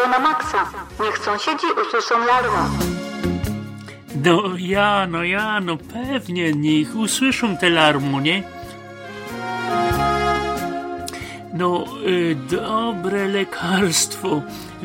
gadają na maksa. Niech sąsiedzi usłyszą larmo. No pewnie, niech usłyszą te larmo, nie? Dobre lekarstwo.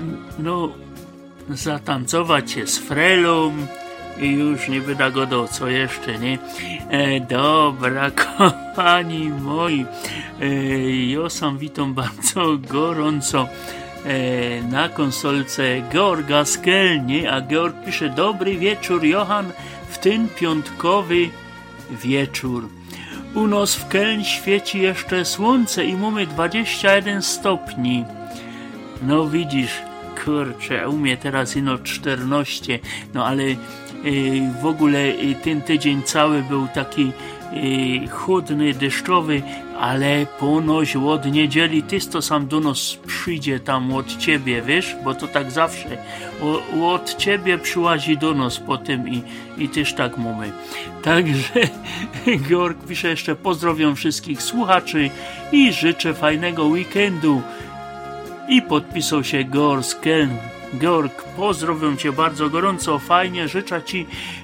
Zatancować się z frelą i już nie wyda go do co jeszcze, nie? Dobra, kochani moi, ja sam witam bardzo gorąco na konsolce Georga z Kelnie, a Georg pisze: dobry wieczór, Johan, w ten piątkowy wieczór. U nas w Keln świeci jeszcze słońce i mamy 21 stopni. No widzisz, kurczę, u mnie teraz ino 14, ale w ogóle ten tydzień cały był taki chłodny, deszczowy, ale ponoć od niedzieli to sam do nas przyjdzie tam od ciebie, wiesz, bo to tak zawsze od ciebie przyłazi do nas potem i też tak mamy. Także Georg pisze jeszcze: pozdrawiam wszystkich słuchaczy i życzę fajnego weekendu. I podpisał się Georg z Keln. Georg, pozdrawiam cię bardzo gorąco, fajnie, życzę ci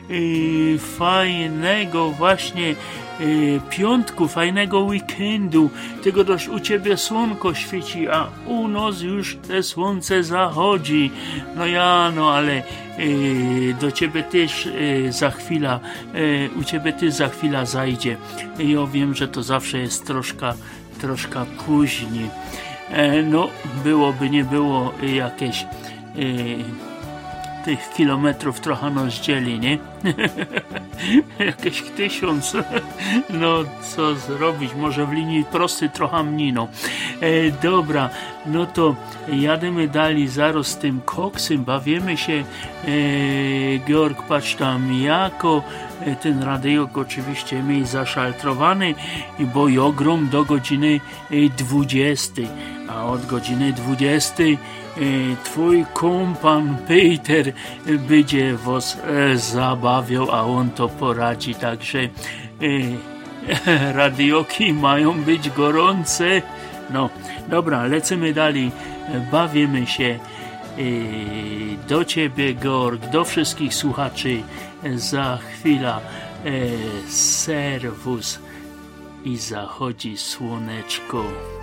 fajnego właśnie piątku, fajnego weekendu. Tego też u ciebie słonko świeci, a u nas już te słońce zachodzi. Ale do ciebie też za chwilę, u ciebie też za chwilę zajdzie. Ja wiem, że to zawsze jest troszkę później. Byłoby nie było jakieś tych kilometrów trochę nas dzieli, nie? Jakieś 1000. Co zrobić? Może w linii prostej trochę mniej, dobra, to jademy dalej zaraz z tym koksem, bawimy się. Georg, patrz tam jako ten radiok oczywiście miej zaszaltrowany, bo jogrom do godziny 20, a od godziny 20 twój kompan Peter będzie was zabawiał, a on to poradzi, także radioki mają być gorące. Dobra, lecimy dalej, bawimy się. Do ciebie, Georg, do wszystkich słuchaczy za chwilę serwus i zachodzi słoneczko.